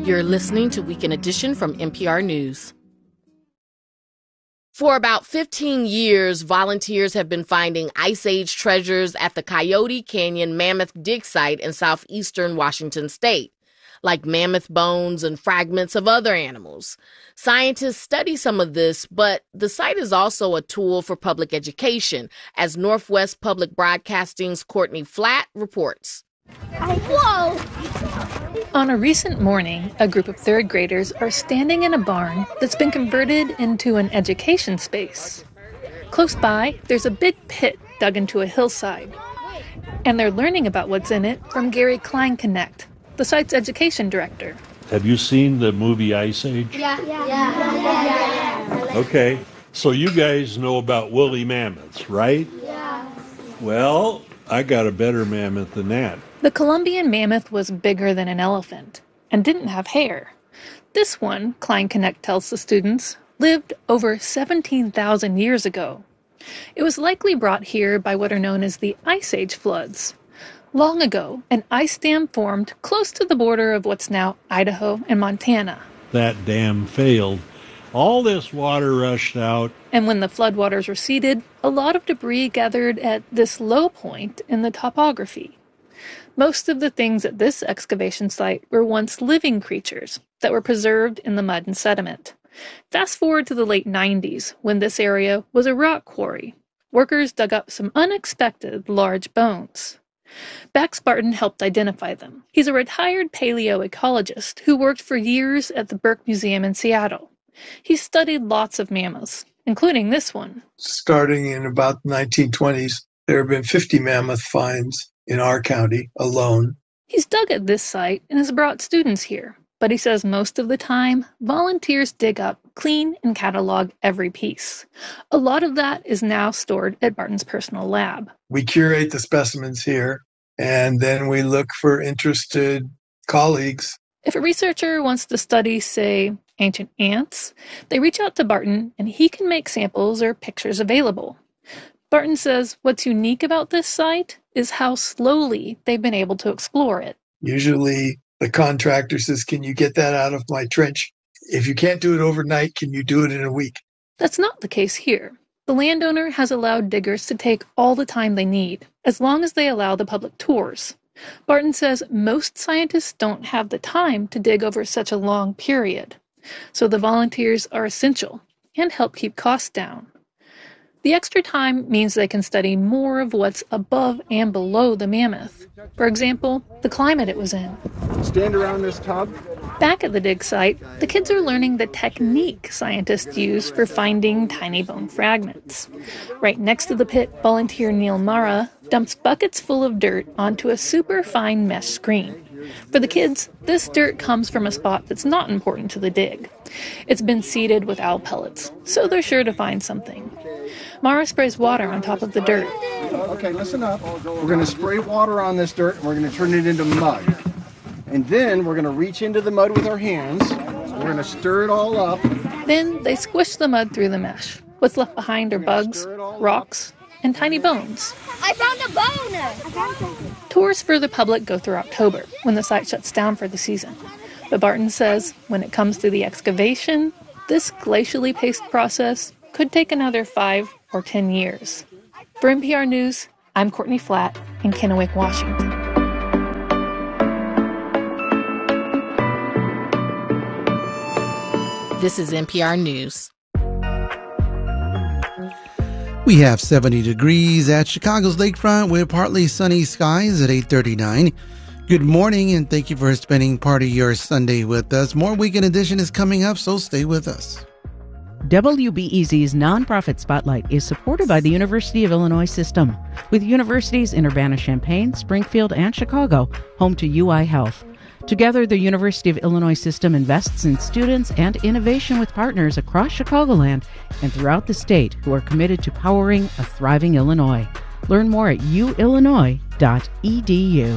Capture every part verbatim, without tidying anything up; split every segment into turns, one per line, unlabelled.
You're listening to Weekend Edition from N P R News. For about fifteen years, volunteers have been finding Ice Age treasures at the Coyote Canyon Mammoth Dig Site in southeastern Washington state, like mammoth bones and fragments of other animals. Scientists study some of this, but the site is also a tool for public education, as Northwest Public Broadcasting's Courtney Flatt reports.
Whoa! On a recent morning, a group of third graders are standing in a barn that's been converted into an education space. Close by, there's a big pit dug into a hillside. And they're learning about what's in it from Gary Kleinknecht, the site's education director.
Have you seen the movie Ice Age?
Yeah. Yeah. Yeah. yeah. yeah.
Okay, so you guys know about woolly mammoths, right?
Yeah.
Well, I got a better mammoth than that.
The Columbian mammoth was bigger than an elephant and didn't have hair. This one, Kleinknecht tells the students, lived over seventeen thousand years ago. It was likely brought here by what are known as the Ice Age floods. Long ago, an ice dam formed close to the border of what's now Idaho and Montana.
That dam failed. All this water rushed out.
And when the floodwaters receded, a lot of debris gathered at this low point in the topography. Most of the things at this excavation site were once living creatures that were preserved in the mud and sediment. Fast forward to the late nineties, when this area was a rock quarry. Workers dug up some unexpected large bones. Bax Barton helped identify them. He's a retired paleoecologist who worked for years at the Burke Museum in Seattle. He studied lots of mammoths, including this one.
Starting in about the nineteen twenties, there have been fifty mammoth finds in our county alone.
He's dug at this site and has brought students here, but he says most of the time, volunteers dig up, clean, and catalog every piece. A lot of that is now stored at Barton's personal lab.
We curate the specimens here, and then we look for interested colleagues.
If a researcher wants to study, say, ancient ants, they reach out to Barton, and he can make samples or pictures available. Barton says what's unique about this site is how slowly they've been able to explore it.
Usually the contractor says, can you get that out of my trench? If you can't do it overnight, can you do it in a week?
That's not the case here. The landowner has allowed diggers to take all the time they need, as long as they allow the public tours. Barton says most scientists don't have the time to dig over such a long period, so the volunteers are essential and help keep costs down. The extra time means they can study more of what's above and below the mammoth. For example, the climate it was in.
Stand around this tub.
Back at the dig site, the kids are learning the technique scientists use for finding tiny bone fragments. Right next to the pit, volunteer Neil Mara dumps buckets full of dirt onto a super fine mesh screen. For the kids, this dirt comes from a spot that's not important to the dig. It's been seeded with owl pellets, so they're sure to find something. Mara sprays water on top of the dirt.
Okay, listen up. We're going to spray water on this dirt, and we're going to turn it into mud. And then we're going to reach into the mud with our hands. We're going to stir it all up.
Then they squish the mud through the mesh. What's left behind are bugs, rocks, and tiny bones.
I found a bone! I found something.
Tours for the public go through October, when the site shuts down for the season. But Barton says when it comes to the excavation, this glacially paced process could take another five or ten years. For N P R News, I'm Courtney Flatt in Kennewick, Washington.
This is N P R News.
We have seventy degrees at Chicago's lakefront with partly sunny skies at eight thirty-nine. Good morning, and thank you for spending part of your Sunday with us. More Weekend Edition is coming up, so stay with us.
W B E Z's Nonprofit Spotlight is supported by the University of Illinois System, with universities in Urbana-Champaign, Springfield, and Chicago, home to U I Health. Together, the University of Illinois System invests in students and innovation with partners across Chicagoland and throughout the state who are committed to powering a thriving Illinois. Learn more at u illinois dot e d u.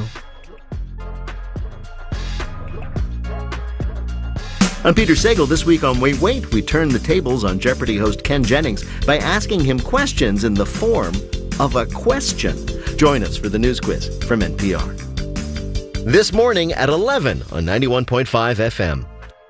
I'm Peter Sagal. This week on Wait, Wait, we turn the tables on Jeopardy host Ken Jennings by asking him questions in the form of a question. Join us for the news quiz from N P R. This morning at eleven on ninety-one point five F M.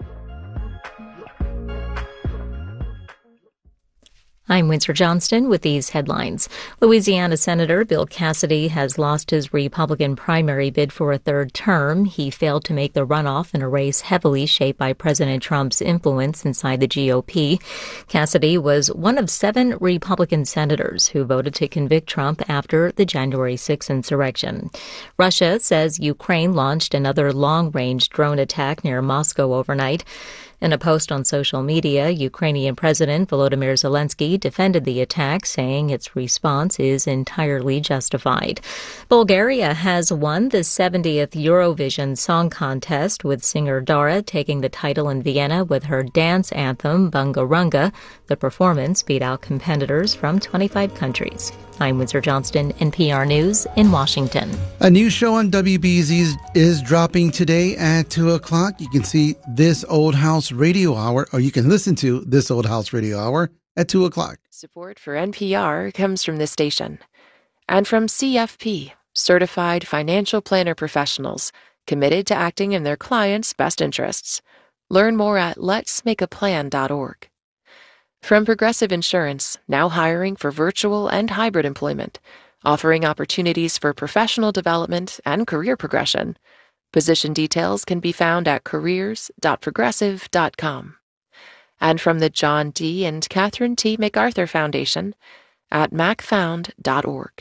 I'm Windsor Johnston with these headlines. Louisiana Senator Bill Cassidy has lost his Republican primary bid for a third term. He failed to make the runoff in a race heavily shaped by President Trump's influence inside the G O P. Cassidy was one of seven Republican senators who voted to convict Trump after the January sixth insurrection. Russia says Ukraine launched another long-range drone attack near Moscow overnight. In a post on social media, Ukrainian President Volodymyr Zelensky defended the attack, saying its response is entirely justified. Bulgaria has won the seventieth Eurovision Song Contest, with singer Dara taking the title in Vienna with her dance anthem, Bunga Runga. The performance beat out competitors from twenty-five countries. I'm Windsor Johnston, N P R News in Washington.
A new show on W B Z is dropping today at two o'clock. You can see This Old House Radio Hour, or you can listen to This Old House Radio Hour at two o'clock.
Support for N P R comes from this station and from C F P, Certified Financial Planner Professionals, committed to acting in their clients' best interests. Learn more at lets make a plan dot org. From Progressive Insurance, now hiring for virtual and hybrid employment, offering opportunities for professional development and career progression. Position details can be found at careers dot progressive dot com. And from the John D. and Catherine T. MacArthur Foundation at mac found dot org.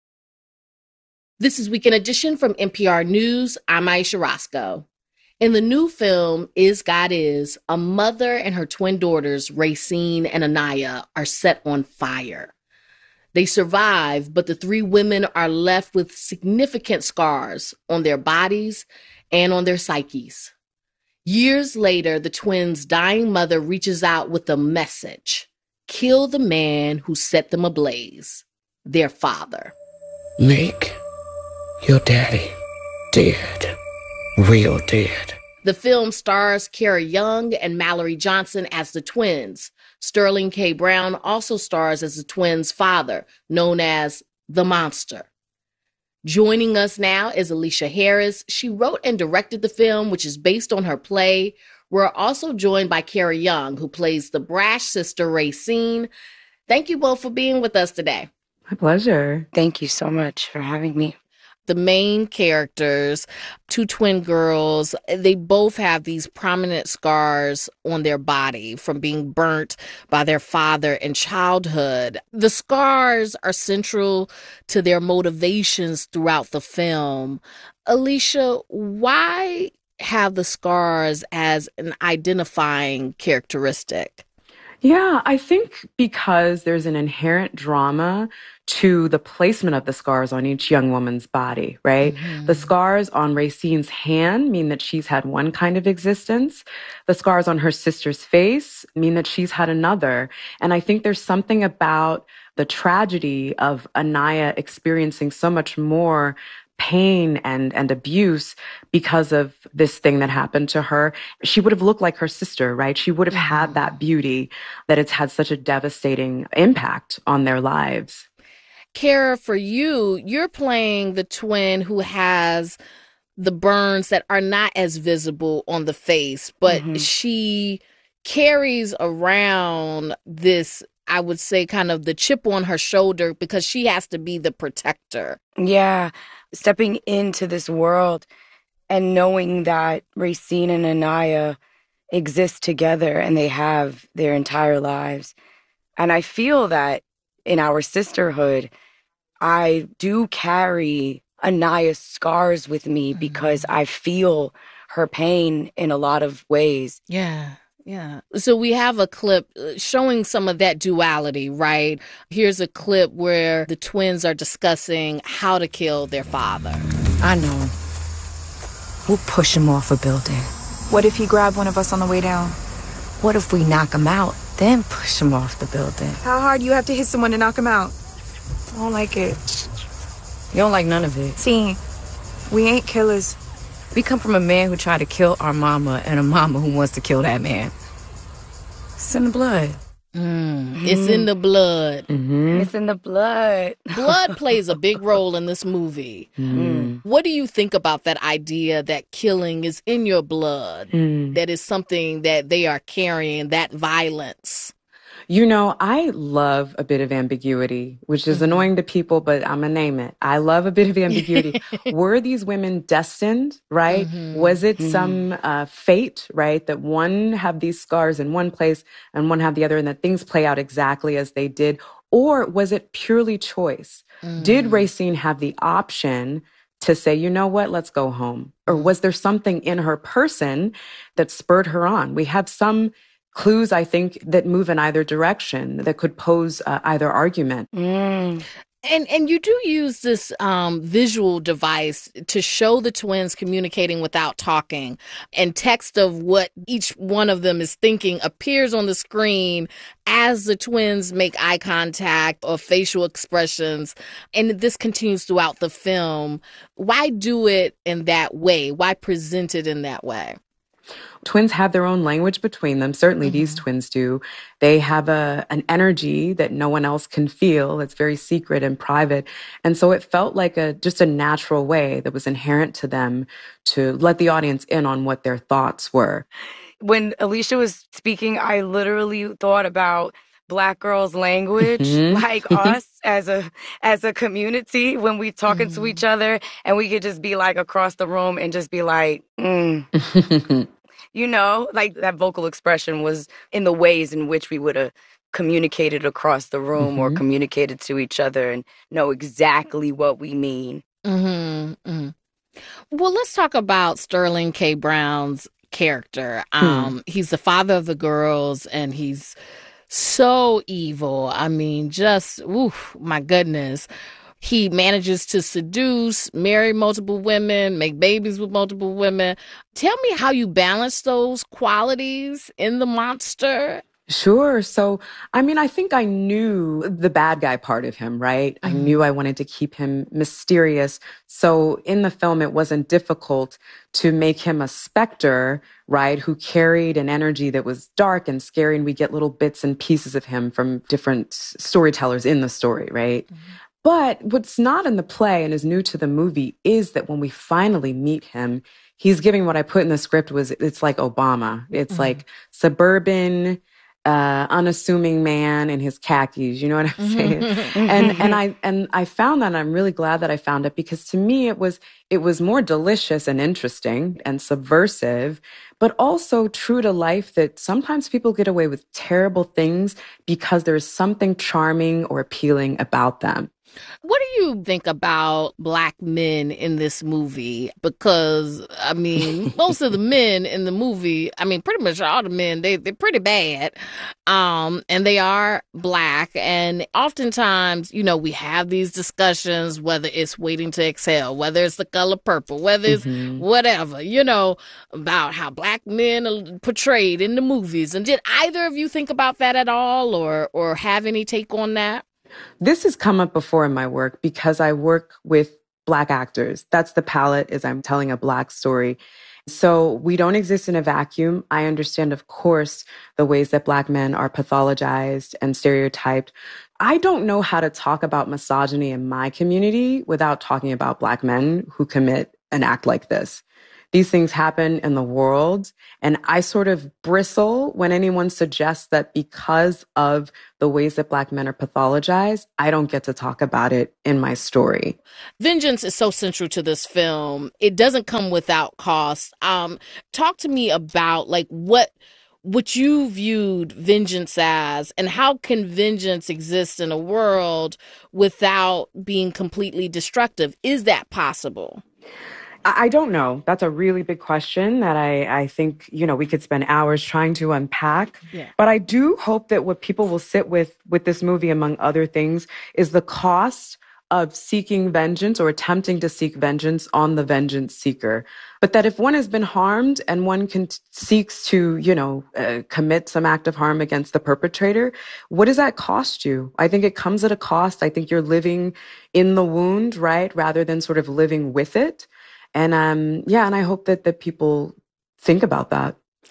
This is Weekend Edition from N P R News. I'm Aisha Roscoe. In the new film, Is God Is, a mother and her twin daughters, Racine and Anaya, are set on fire. They survive, but the three women are left with significant scars on their bodies and on their psyches. Years later, the twins' dying mother reaches out with a message: kill the man who set them ablaze, their father.
Make your daddy dead. Real dead.
The film stars Kara Young and Mallory Johnson as the twins. Sterling K. Brown also stars as the twins' father, known as the Monster. Joining us now is Alicia Harris. She wrote and directed the film, which is based on her play. We're also joined by Kara Young, who plays the brash sister Racine. Thank you both for being with us today.
My pleasure.
Thank you so much for having me.
The main characters, two twin girls, they both have these prominent scars on their body from being burnt by their father in childhood. The scars are central to their motivations throughout the film. Alicia, why have the scars as an identifying characteristic?
Yeah, I think because there's an inherent drama to the placement of the scars on each young woman's body, right? Mm-hmm. The scars on Racine's hand mean that she's had one kind of existence. The scars on her sister's face mean that she's had another. And I think there's something about the tragedy of Anaya experiencing so much more pain and, and abuse because of this thing that happened to her. She would have looked like her sister, right? She would have had that beauty, that it's had such a devastating impact on their lives.
Kara, for you, you're playing the twin who has the burns that are not as visible on the face, but mm-hmm. she carries around this, I would say, kind of the chip on her shoulder because she has to be the protector.
Yeah. Stepping into this world and knowing that Racine and Anaya exist together and they have their entire lives. And I feel that in our sisterhood, I do carry Anaya's scars with me mm-hmm. because I feel her pain in a lot of ways.
Yeah. Yeah. So we have a clip showing some of that duality, right? Here's a clip where the twins are discussing how to kill their father.
I know. We'll push him off a building.
What if he grabbed one of us on the way down?
What if we knock him out, then push him off the building?
How hard you have to hit someone to knock him out? I don't like it.
You don't like none of it?
See, we ain't killers.
We come from a man who tried to kill our mama and a mama who wants to kill that man. It's in the blood.
Mm, it's in the blood.
Mm-hmm. It's in the blood.
Blood plays a big role in this movie.
Mm.
What do you think about that idea that killing is in your blood?
Mm.
That is something that they are carrying, that violence?
You know, I love a bit of ambiguity, which is mm-hmm. annoying to people, but I'm going to name it. I love a bit of ambiguity. Were these women destined, right? Mm-hmm. Was it mm-hmm. some uh, fate, right? That one have these scars in one place and one have the other, and that things play out exactly as they did? Or was it purely choice? Mm-hmm. Did Racine have the option to say, you know what, let's go home? Or was there something in her person that spurred her on? We have some clues, I think, that move in either direction that could pose uh, either argument.
Mm. And and you do use this um, visual device to show the twins communicating without talking. And text of what each one of them is thinking appears on the screen as the twins make eye contact or facial expressions. And this continues throughout the film. Why do it in that way? Why present it in that way?
Twins have their own language between them. Certainly mm-hmm. these twins do. They have a an energy that no one else can feel. It's very secret and private. And so it felt like a just a natural way that was inherent to them to let the audience in on what their thoughts were.
When Alicia was speaking, I literally thought about Black girls' language, mm-hmm. like us as a as a community, when we talking mm-hmm. to each other, and we could just be like across the room and just be like, mm. You know, like that vocal expression was in the ways in which we would have communicated across the room mm-hmm. or communicated to each other and know exactly what we mean.
Mm-hmm. Mm-hmm. Well, let's talk about Sterling K. Brown's character.
Hmm.
Um, he's the father of the girls, and he's so evil. I mean, just, oof, my goodness. He manages to seduce, marry multiple women, make babies with multiple women. Tell me how you balance those qualities in the monster.
Sure. So, I mean, I think I knew the bad guy part of him, right? Mm-hmm. I knew I wanted to keep him mysterious. So in the film, it wasn't difficult to make him a specter, right? Who carried an energy that was dark and scary. And we get little bits and pieces of him from different storytellers in the story, right? Mm-hmm. But what's not in the play and is new to the movie is that when we finally meet him, he's giving what I put in the script was, it's like Obama. It's mm-hmm. like suburban, uh, unassuming man in his khakis. You know what I'm saying? and and I and I found that, and I'm really glad that I found it, because to me it was it was more delicious and interesting and subversive, but also true to life, that sometimes people get away with terrible things because there's something charming or appealing about them.
What do you think about Black men in this movie? Because, I mean, most of the men in the movie, I mean, pretty much all the men, they, they're pretty bad. Um, and they are Black. And oftentimes, you know, we have these discussions, whether it's Waiting to Exhale, whether it's The Color Purple, whether it's mm-hmm. whatever, you know, about how Black men are portrayed in the movies. And did either of you think about that at all, or or have any take on that?
This has come up before in my work because I work with Black actors. That's the palette, is I'm telling a Black story. So we don't exist in a vacuum. I understand, of course, the ways that Black men are pathologized and stereotyped. I don't know how to talk about misogyny in my community without talking about Black men who commit an act like this. These things happen in the world, and I sort of bristle when anyone suggests that because of the ways that Black men are pathologized, I don't get to talk about it in my story.
Vengeance is so central to this film. It doesn't come without cost. Um, talk to me about like what what you viewed vengeance as, and how can vengeance exist in a world without being completely destructive? Is that possible?
I don't know. That's a really big question that I, I think, you know, we could spend hours trying to unpack.
Yeah.
But I do hope that what people will sit with with this movie, among other things, is the cost of seeking vengeance or attempting to seek vengeance on the vengeance seeker. But that if one has been harmed and one can t- seeks to, you know, uh, commit some act of harm against the perpetrator, what does that cost you? I think it comes at a cost. I think you're living in the wound, right, rather than sort of living with it. And um, yeah, and I hope that, that people think about that.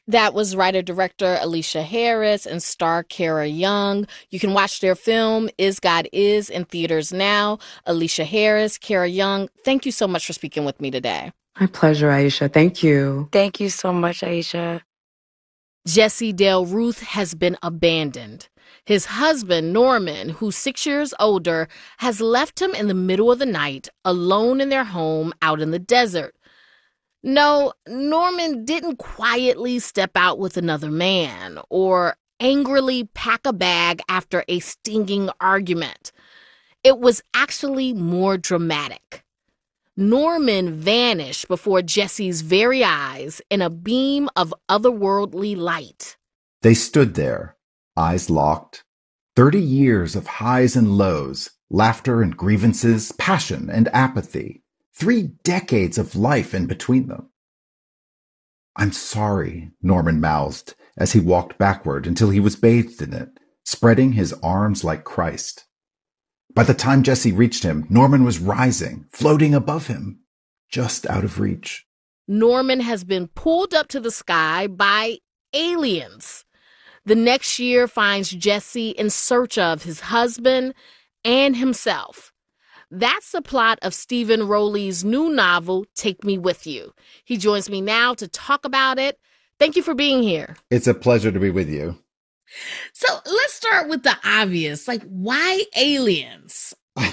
That was writer-director Alicia Harris and star Kara Young. You can watch their film, Is God Is, in theaters now. Alicia Harris, Kara Young, thank you so much for speaking with me today.
My pleasure, Aisha. Thank you.
Thank you so much, Aisha.
Jesse Dale Ruth has been abandoned. His husband, Norman, who's six years older, has left him in the middle of the night, alone in their home out in the desert. No, Norman didn't quietly step out with another man or angrily pack a bag after a stinging argument. It was actually more dramatic. Norman vanished before Jesse's very eyes in a beam of otherworldly light.
They stood there, eyes locked. Thirty years of highs and lows, laughter and grievances, passion and apathy. Three decades of life in between them. I'm sorry, Norman mouthed as he walked backward until he was bathed in it, spreading his arms like Christ. By the time Jesse reached him, Norman was rising, floating above him, just out of reach.
Norman has been pulled up to the sky by aliens. The next year finds Jesse in search of his husband and himself. That's the plot of Stephen Rowley's new novel, Take Me With You. He joins me now to talk about it. Thank you for being here.
It's a pleasure to be with you.
So let's start with the obvious. Like, why aliens?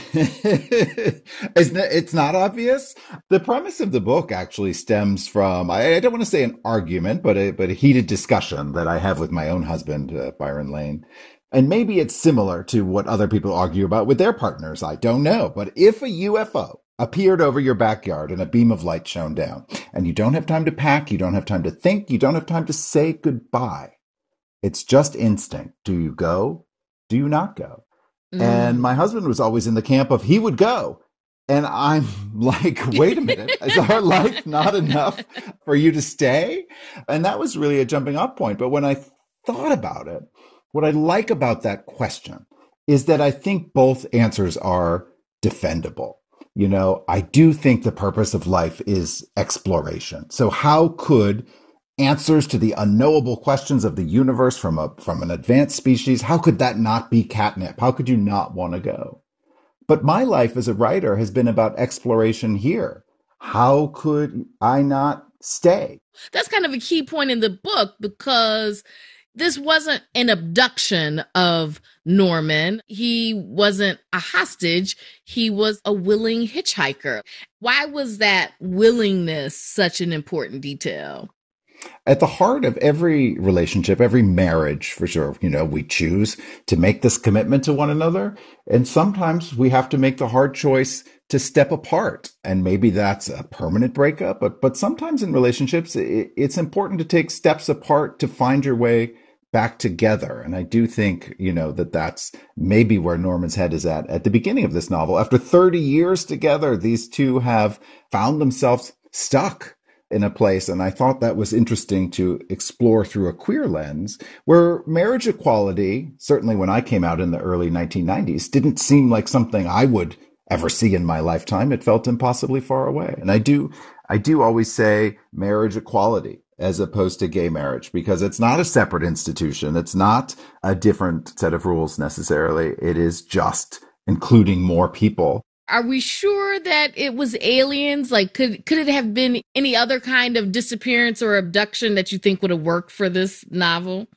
It's not obvious. The premise of the book actually stems from, I don't want to say an argument, but a, but a heated discussion that I have with my own husband, uh, Byron Lane. And maybe it's similar to what other people argue about with their partners. I don't know. But if a U F O appeared over your backyard and a beam of light shone down, and you don't have time to pack, you don't have time to think, you don't have time to say goodbye, it's just instinct. Do you go? Do you not go? Mm. And my husband was always in the camp of he would go. And I'm like, wait a minute, is our life not enough for you to stay? And that was really a jumping off point. But when I thought about it, what I like about that question is that I think both answers are defendable. You know, I do think the purpose of life is exploration. So how could answers to the unknowable questions of the universe from a from an advanced species, how could that not be catnip? How could you not want to go? But my life as a writer has been about exploration here. How could I not stay?
That's kind of a key point in the book, because this wasn't an abduction of Norman. He wasn't a hostage. He was a willing hitchhiker. Why was that willingness such an important detail?
At the heart of every relationship, every marriage, for sure, you know, we choose to make this commitment to one another. And sometimes we have to make the hard choice to step apart. And maybe that's a permanent breakup. But, but sometimes in relationships, it, it's important to take steps apart to find your way back together. And I do think, you know, that that's maybe where Norman's head is at at the beginning of this novel. After thirty years together, these two have found themselves stuck in a place. And I thought that was interesting to explore through a queer lens, where marriage equality, certainly when I came out in the early nineteen nineties, didn't seem like something I would ever see in my lifetime. It felt impossibly far away. And I do, I do always say marriage equality as opposed to gay marriage, because it's not a separate institution. It's not a different set of rules necessarily. It is just including more people.
Are we sure that it was aliens? Like, could could it have been any other kind of disappearance or abduction that you think would have worked for this novel?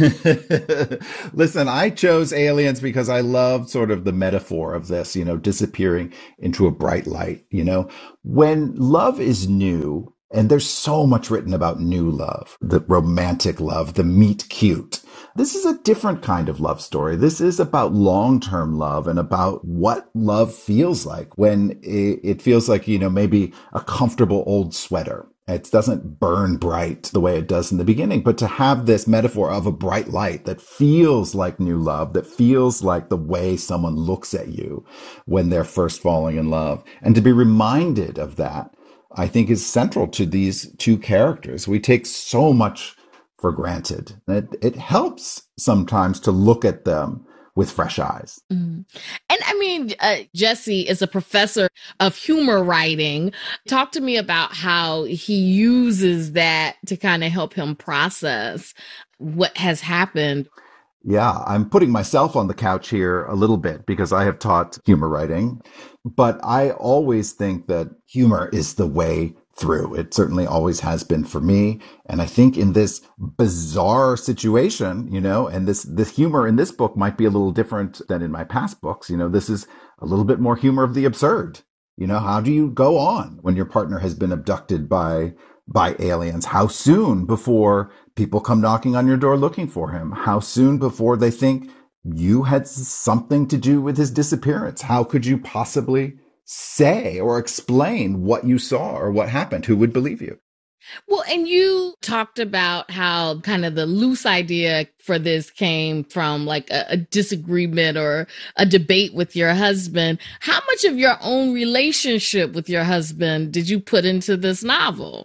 Listen, I chose aliens because I love sort of the metaphor of this, you know, disappearing into a bright light. You know, when love is new, and there's so much written about new love, the romantic love, the meet cute. This is a different kind of love story. This is about long-term love and about what love feels like when it feels like, you know, maybe a comfortable old sweater. It doesn't burn bright the way it does in the beginning, but to have this metaphor of a bright light that feels like new love, that feels like the way someone looks at you when they're first falling in love, and to be reminded of that, I think is central to these two characters. We take so much for granted. It, it helps sometimes to look at them with fresh eyes.
Mm. And I mean, uh, Jesse is a professor of humor writing. Talk to me about how he uses that to kind of help him process what has happened.
Yeah, I'm putting myself on the couch here a little bit because I have taught humor writing, but I always think that humor is the way through. It certainly always has been for me. And I think in this bizarre situation, you know, and this, this humor in this book might be a little different than in my past books. You know, this is a little bit more humor of the absurd. You know, how do you go on when your partner has been abducted by, by aliens? How soon before people come knocking on your door looking for him? How soon before they think you had something to do with his disappearance? How could you possibly say or explain what you saw or what happened? Who would believe you?
Well, and you talked about how kind of the loose idea for this came from like a, a disagreement or a debate with your husband. How much of your own relationship with your husband did you put into this novel?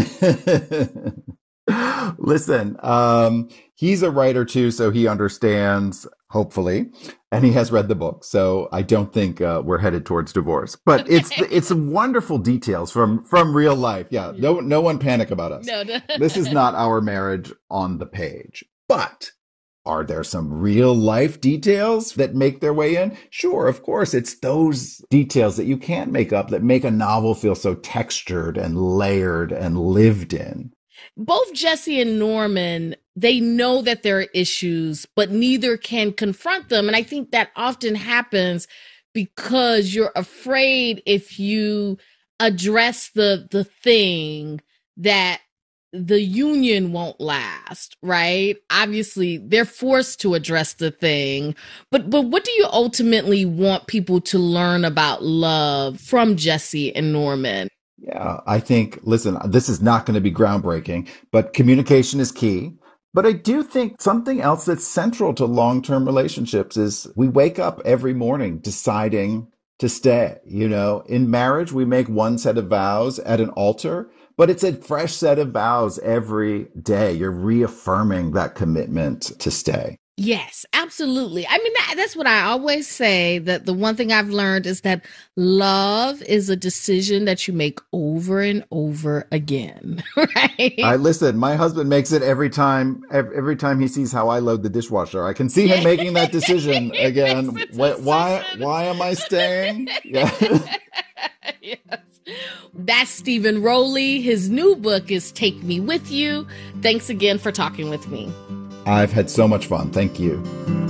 Listen, um, he's a writer too, so he understands, hopefully, and he has read the book. So I don't think uh, we're headed towards divorce. But okay. it's it's wonderful details from from real life. Yeah, no no one panic about us.
No, no.
This is not our marriage on the page. But are there some real life details that make their way in? Sure, of course. It's those details that you can't make up that make a novel feel so textured and layered and lived in.
Both Jesse and Norman, they know that there are issues, but neither can confront them. And I think that often happens because you're afraid if you address the the thing that the union won't last, right? Obviously, they're forced to address the thing. But but what do you ultimately want people to learn about love from Jesse and Norman?
Yeah, I think, listen, this is not going to be groundbreaking, but communication is key. But I do think something else that's central to long-term relationships is we wake up every morning deciding to stay. You know, in marriage, we make one set of vows at an altar, but it's a fresh set of vows every day. You're reaffirming that commitment to stay.
Yes, absolutely. I mean, that, that's what I always say, that the one thing I've learned is that love is a decision that you make over and over again, right?
I listen, my husband makes it every time, every time he sees how I load the dishwasher. I can see him making that decision again. Why, why, why am I staying? Yeah.
Yes. That's Stephen Rowley. His new book is Take Me With You. Thanks again for talking with me.
I've had so much fun. Thank you.